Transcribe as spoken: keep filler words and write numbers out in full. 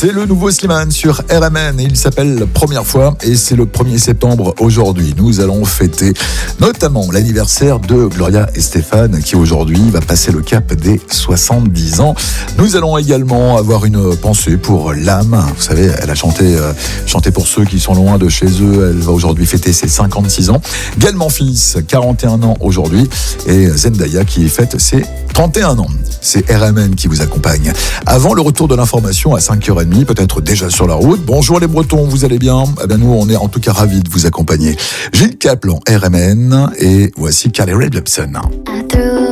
C'est le nouveau Slimane sur R M N. Il s'appelle Première fois et c'est le premier septembre aujourd'hui. Nous allons fêter notamment l'anniversaire de Gloria Estefan qui aujourd'hui va passer le cap des soixante-dix ans. Nous allons également avoir une pensée pour l'âme. Vous savez, elle a chanté, euh, chanté pour ceux qui sont loin de chez eux. Elle va aujourd'hui fêter ses cinquante-six ans. Gaël Monfils, quarante et un ans aujourd'hui. Et Zendaya qui fête ses trente et un ans. C'est R M N qui vous accompagne. Avant le retour de l'information à cinq heures trente, peut-être déjà sur la route. Bonjour les Bretons, vous allez bien? Eh bien nous, on est en tout cas ravis de vous accompagner. Gilles Caplan, R M N, et voici Carly Rae Jepsen.